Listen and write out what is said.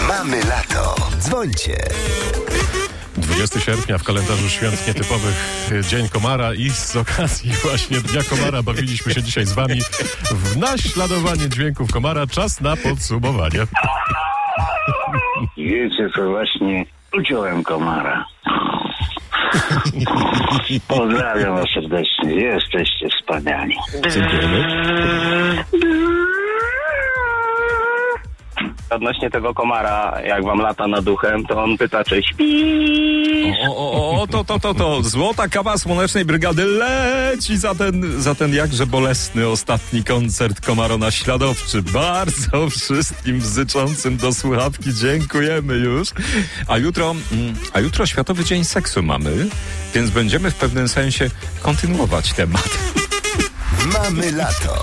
Mamy lato. Dzwońcie. 20 sierpnia w kalendarzu świąt nietypowych Dzień Komara i z okazji właśnie Dnia Komara bawiliśmy się dzisiaj z wami w naśladowanie dźwięków komara. Czas na podsumowanie. Wiecie co, właśnie uciąłem komara. Pozdrawiam was serdecznie, jesteście wspaniali. Dziękujemy. Odnośnie tego komara, jak wam lata nad duchem, to on pyta, czy śpisz? To złota kawa Słonecznej Brygady leci za ten jakże bolesny ostatni koncert komaronaśladowczy. Bardzo wszystkim życzącym do słuchawki dziękujemy już. A jutro Światowy Dzień Seksu mamy, więc będziemy w pewnym sensie kontynuować temat. Mamy lato.